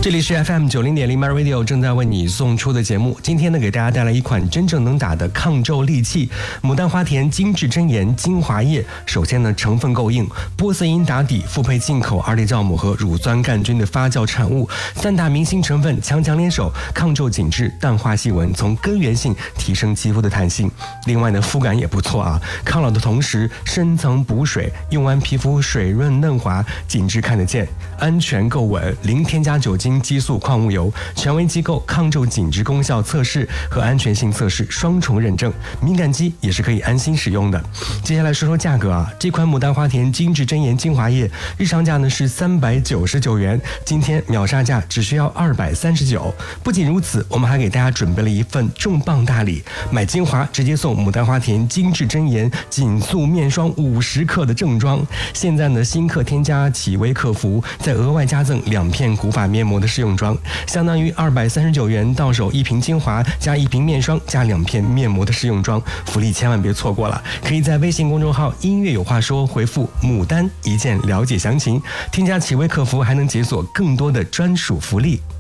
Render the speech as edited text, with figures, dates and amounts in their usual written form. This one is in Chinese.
这里是 FM90.0 My Radio 正在为你送出的节目。今天呢，给大家带来一款真正能打的抗皱利器——牡丹花田精致真颜精华液。首先呢，成分够硬，玻色因打底，复配进口二裂酵母和乳酸杆菌的发酵产物，三大明星成分强联手，抗皱紧致，淡化细纹，从根源性提升肌肤的弹性。另外呢，肤感也不错啊，抗老的同时深层补水，用完皮肤水润嫩滑，紧致看得见，安全够稳，零添加酒精、激素、矿物油，权威机构抗皱紧致功效测试和安全性测试双重认证，敏感肌也是可以安心使用的。接下来说说价格啊，这款牡丹花田精致真颜精华液日常价呢是399元，今天秒杀价只需要239。不仅如此，我们还给大家准备了一份重磅大礼，买精华直接送牡丹花田精致真颜紧塑面霜50克的正装。现在呢，新客添加企微客服，再额外加赠2片古法面膜的试用装，相当于239元到手1瓶精华加1瓶面霜加2片面膜的试用装，福利千万别错过了！可以在微信公众号音乐有话说回复牡丹一键了解详情，添加企微客服还能解锁更多的专属福利。